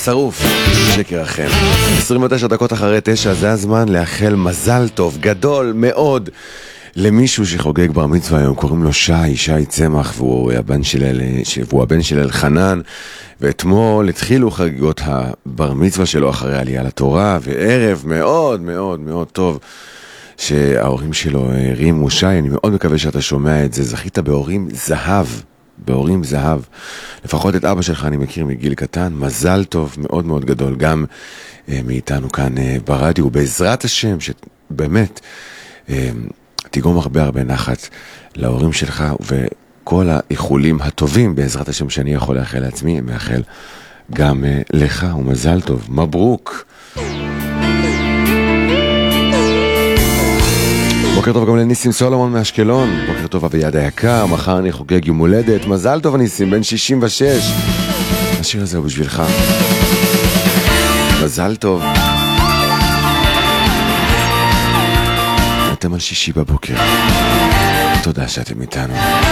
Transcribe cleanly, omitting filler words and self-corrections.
השרוף, שקר אחר. 29 דקות אחרי 9, זה הזמן לאחל מזל טוב גדול מאוד למישהו שחוגג בר מצווה היום. קוראים לו שי צמח, והוא הבן של אלחנן, ואתמול התחילו חגיגות הבר מצווה שלו אחרי העלייה לתורה, וערב מאוד מאוד מאוד טוב שההורים שלו הרימו. שי, אני מאוד מקווה שאתה שומע את זה, זכית בהורים זהב, לפחות את אבא שלך אני מכיר מגיל קטן. מזל טוב מאוד מאוד גדול גם מאיתנו כאן ברדיו, בעזרת השם שבאמת תגרום הרבה נחת להורים שלך, וכל האיחולים הטובים בעזרת השם שאני יכול לאחל לעצמי, מאחל גם לך, ומזל טוב, מברוק. בוקר טוב גם לניסים סולומון מאשקלון, בוקר טוב אביעד היקר, מחר אני חוגג יום הולדת, מזל טוב ניסים, בן 66. השיר הזה הוא בשבילך, מזל טוב. אתם על שישי בבוקר, תודה שאתם איתנו.